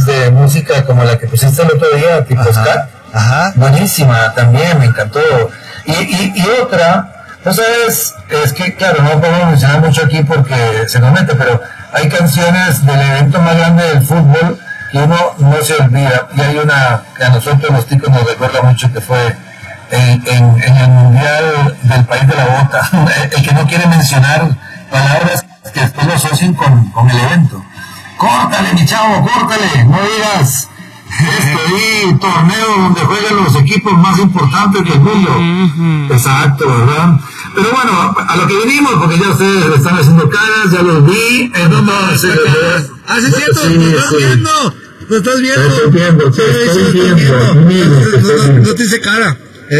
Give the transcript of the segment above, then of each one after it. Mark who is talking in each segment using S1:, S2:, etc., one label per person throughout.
S1: remix de música como la que pusiste el otro día, tipo ska.
S2: Ajá.
S1: Buenísima, también me encantó. Y otra, no sabes, es que claro, no podemos mencionar mucho aquí porque se nos mete, pero hay canciones del evento más grande del fútbol que uno no se olvida. Y hay una que a nosotros los ticos nos recuerda mucho, que fue en el Mundial del País de la Bota. El que no quiere mencionar palabras que después lo asocien con el evento. Córtale, mi chavo, córtale, no digas torneo donde juegan los equipos más importantes del mundo. Exacto, ¿verdad? Pero bueno, a lo que venimos, porque ya ustedes le están haciendo caras, ya los vi.
S2: Sí, es cierto, ¿lo estás viendo? ¿Lo estás viendo?
S1: Estoy viendo.
S2: No te hice cara.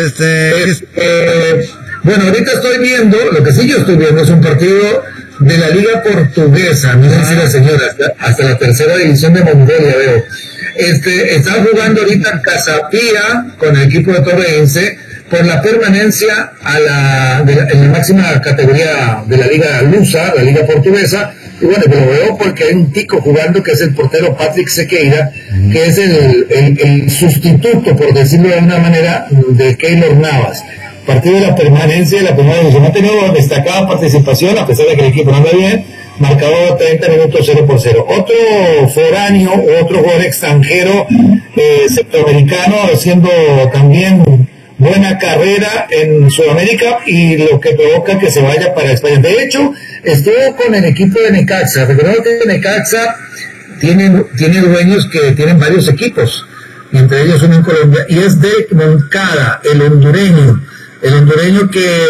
S1: Bueno, ahorita estoy viendo, lo que sí yo estoy viendo es un partido de la Liga Portuguesa, no sé si la señora, hasta la tercera división de Mongolia veo. Están jugando ahorita Casapía con el equipo de Torrense por la permanencia en la máxima categoría de la Liga Lusa, la Liga Portuguesa. Y bueno, lo veo porque hay un tico jugando que es el portero Patrick Sequeira, que es el sustituto, por decirlo de alguna manera, de Keylor Navas. Partido de la permanencia de la primera división. Ha tenido destacada participación, a pesar de que el equipo no anda bien. Marcador 30 minutos 0-0. Otro foráneo, otro jugador extranjero, centroamericano, haciendo también buena carrera en Sudamérica, y lo que provoca que se vaya para España. De hecho, estuvo con el equipo de Necaxa. Recordemos que Necaxa tiene dueños que tienen varios equipos, y entre ellos uno en Colombia, y es de Moncada, el hondureño que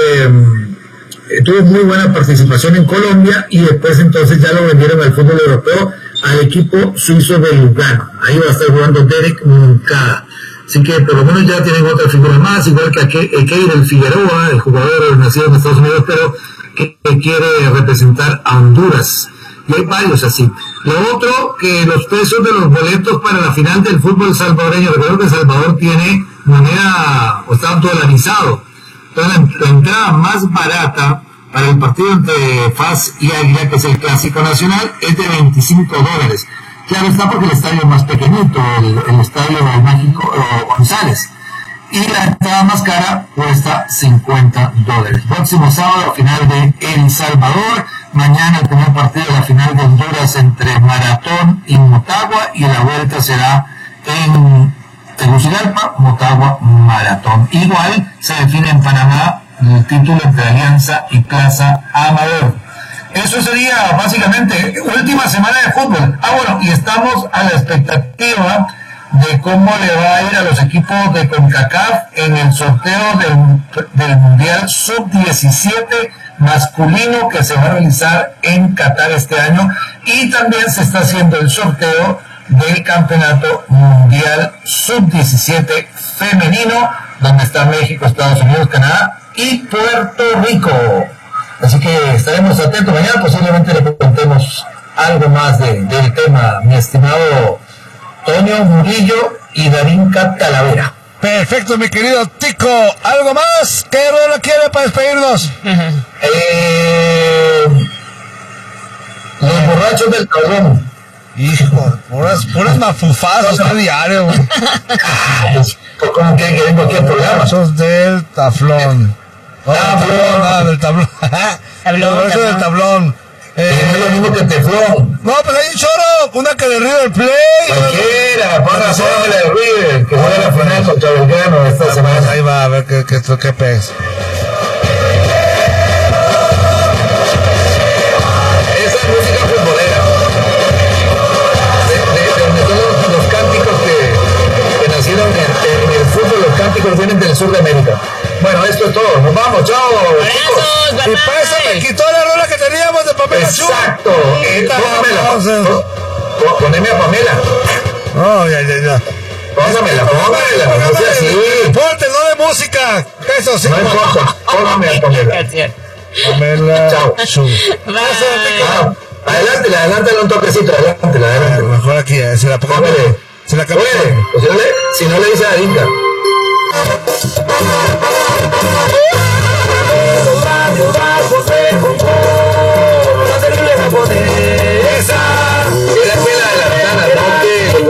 S1: tuvo muy buena participación en Colombia, y después entonces ya lo vendieron al fútbol europeo, al equipo suizo de Lugano. Ahí va a estar jugando Derek Moncada. Así que por lo menos ya tienen otra figura más, igual que Keylor Figueroa, el jugador nacido en Estados Unidos, pero que quiere representar a Honduras. Y hay varios así. Lo otro, que los precios de los boletos para la final del fútbol salvadoreño, recuerdo que El Salvador tiene moneda, o está dolarizado. Entonces la entrada más barata para el partido entre FAS y Águila, que es el clásico nacional, es de $25. Claro está, porque el estadio es más pequeñito, el estadio del Mágico González. Y la entrada más cara cuesta $50. Próximo sábado, final de El Salvador. Mañana el primer partido de la final de Honduras entre Maratón y Motagua. Y la vuelta será en Tegucigalpa, Motagua, Maratón. Igual se define en Panamá el título entre Alianza y Plaza Amador. Eso sería básicamente última semana de fútbol. Bueno, y estamos a la expectativa de cómo le va a ir a los equipos de CONCACAF en el sorteo del Mundial Sub-17 masculino que se va a realizar en Qatar este año, y también se está haciendo el sorteo del Campeonato Mundial Sub-17 femenino, donde está México, Estados Unidos, Canadá y Puerto Rico. Así que estaremos atentos. Mañana posiblemente le contemos algo más del tema, mi estimado Toño Murillo y Darinka Talavera.
S2: Perfecto, mi querido Tico. ¿Algo más? ¿Qué rola quiere para despedirnos?
S1: Los borrachos del tablón.
S2: Hijo, puras mafufazos a diario.
S1: ¿Cómo quieren que venga aquí al programa?
S2: Borrachos del taflón. Del tablón. Borrachos del tablón.
S1: Es lo mismo que teflón.
S2: No, pues hay un choro, una que de River Plate.
S1: Cualquiera, ponga la de River, que juega la final contra Belgrano esta semana.
S2: Ahí va, a ver qué pez.
S1: Esa es música futbolera. De los cánticos que nacieron en el fútbol, los cánticos vienen del sur de América. Bueno, esto es todo. Nos vamos, chao.
S2: Y para eso me quitó la rola que teníamos de Pamela Chu.
S1: Exacto. Poneme a Pamela.
S2: Oh, ya.
S1: Póngamela. No sea así.
S2: Ponte, no de música. Eso sí.
S1: No importa. Póngame a Pamela.
S2: Pamela.
S1: Chao.
S2: Chu.
S1: Adelántale un toquecito. Adelántale.
S2: Mejor aquí, se la pongo. Se la cambié.
S1: Si no le dice a Dinka.
S3: Radio Bajo de